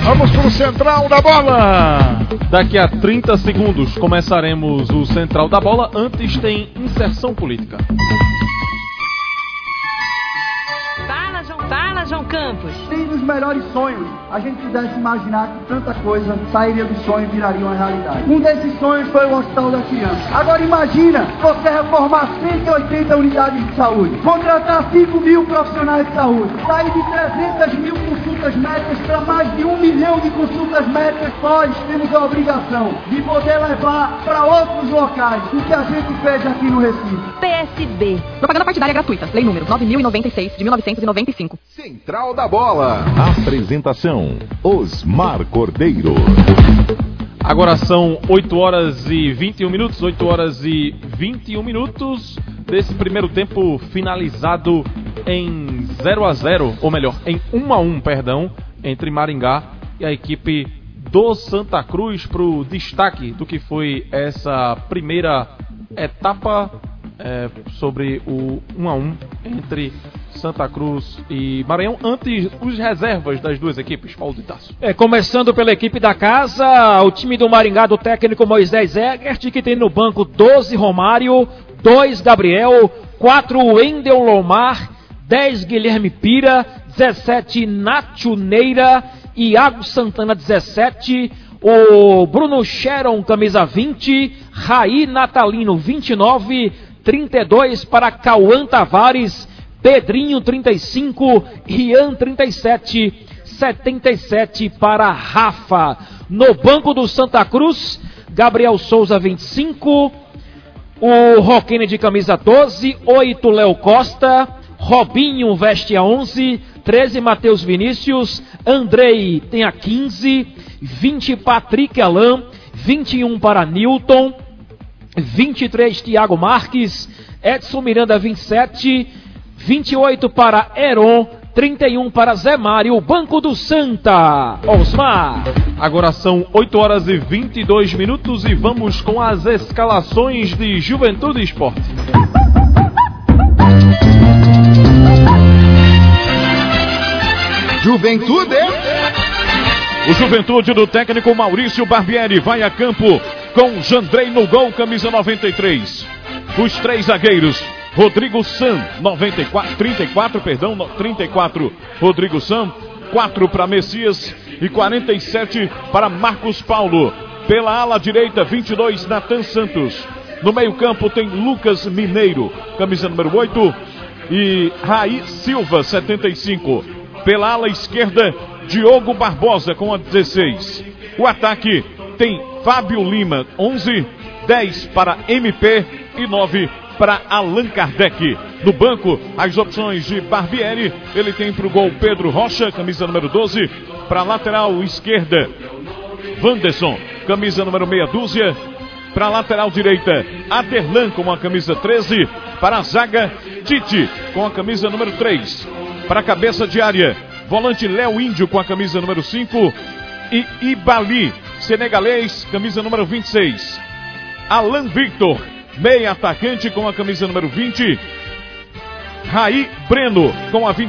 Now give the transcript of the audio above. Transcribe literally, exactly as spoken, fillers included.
Vamos pro Central da Bola. Daqui a trinta segundos começaremos o Central da Bola. Antes tem inserção política. Fala, João, fala, João Campos. Nem dos melhores sonhos a gente pudesse imaginar que tanta coisa sairia do sonho e viraria uma realidade. Um desses sonhos foi o Hospital da Criança. Agora imagina você reformar cento e oitenta unidades de saúde, contratar cinco mil profissionais de saúde, sair de trezentas mil consultas médicas para mais de um milhão de consultas médicas. Nós temos a obrigação de poder levar para outros locais o que a gente fez aqui no Recife. P S B. Propaganda partidária gratuita. Lei número nove mil e noventa e seis, de mil novecentos e noventa e cinco. Central da Bola. Apresentação: Osmar Cordeiro. Agora são oito horas e vinte e um minutos. oito horas e vinte e um minutos desse primeiro tempo finalizado em zero a zero, ou melhor, em um a um, perdão, entre Maringá e a equipe do Santa Cruz, para o destaque do que foi essa primeira etapa é, sobre o um a um entre Santa Cruz e Maranhão. Antes, os reservas das duas equipes, Paulo de Tarso. É, começando pela equipe da casa, o time do Maringá, do técnico Moisés Egert, que tem no banco doze Romário, dois Gabriel, quatro Wendel Lomar, dez Guilherme Pira, dezessete Nátio Neira, Iago Santana dezessete, o Bruno Sharon camisa vinte, Raí Natalino vinte e nove, trinta e dois para Cauã Tavares, Pedrinho trinta e cinco, Rian trinta e sete, setenta e sete para Rafa. No banco do Santa Cruz, Gabriel Souza vinte e cinco, o Roquene de camisa doze, oito Léo Costa, Robinho veste a onze, treze Matheus Vinícius, Andrei tem a quinze, vinte Patrick Alain, vinte e um para Newton, vinte e três Thiago Marques, Edson Miranda vinte e sete, vinte e oito para Heron, trinta e um para Zé Mário, o banco do Santa. Osmar. Agora são oito horas e vinte e dois minutos e vamos com as escalações de Juventude e Esporte. Juventude. O Juventude do técnico Maurício Barbieri vai a campo com Jandrei no gol, camisa noventa e três. Os três zagueiros: Rodrigo Sam, noventa e quatro, trinta e quatro, perdão, trinta e quatro, Rodrigo Sam, quatro para Messias e quarenta e sete para Marcos Paulo. Pela ala direita, vinte e dois, Natan Santos. No meio-campo tem Lucas Mineiro, camisa número oito, e Raí Silva, setenta e cinco. Pela ala esquerda, Diogo Barbosa com a dezesseis. O ataque tem Fábio Lima, onze, dez para M P e nove para Allan Kardec. No banco, as opções de Barbieri. Ele tem para o gol Pedro Rocha, camisa número doze. Para a lateral esquerda, Wanderson, camisa número meia dúzia. Para a lateral direita, Aderlan com a camisa treze. Para a zaga, Tite com a camisa número três. Para a cabeça de área, volante Léo Índio com a camisa número cinco. E Ibali, senegalês, camisa número vinte e seis. Alan Victor, meia atacante com a camisa número vinte. Raí Breno com a vinte